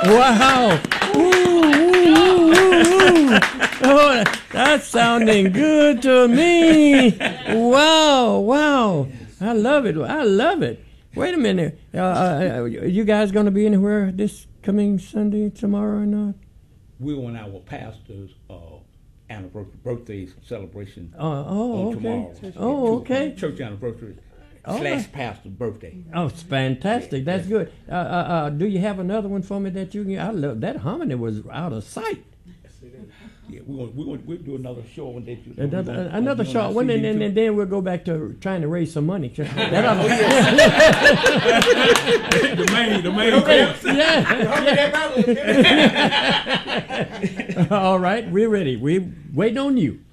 Wow. Ooh. Oh, that's sounding good to me. Wow. I love it. Wait a minute. You guys going to be anywhere this coming Sunday, tomorrow or not? We're on our pastor's anniversary birthday celebration Oh, on okay. tomorrow. Oh, okay. Church anniversary All / right. pastor's birthday. Oh, it's fantastic. That's good. Do you have another one for me that you can? I love that harmony was out of sight. Yeah, we'll do another short one that you. Another short one, and then we'll go back to trying to raise some money. The main course. Yeah. All right, we're ready. We're waiting on you.